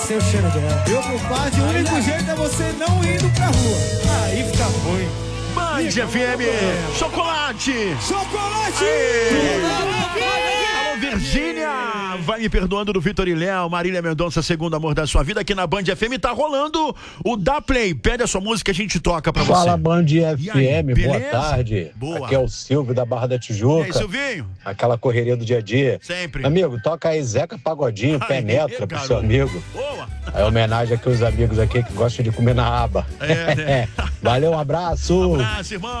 Seu cheiro dela. Meu compadre, o único jeito é você não indo pra rua. Aí fica ruim. Band FM, chocolate! Chocolate! Alô, Virgínia! Vai me perdoando do Vitor e Léo, Marília Mendonça, segundo amor da sua vida, aqui na Band FM. Tá rolando o Dá Play. Pede a sua música, a gente toca pra você. Fala, Band aí, FM, boa beleza? tarde. Boa. Aqui é o Silvio da Barra da E Tijuca. aí, Silvinho? Aquela correria do dia a dia. Sempre. Amigo, toca aí Zeca Pagodinho, Aí, Penetra pro garoto. seu amigo. Boa! Aí homenagem aqui aos amigos aqui que gostam de comer na aba. É, né? Valeu, um abraço. Abraço, irmão.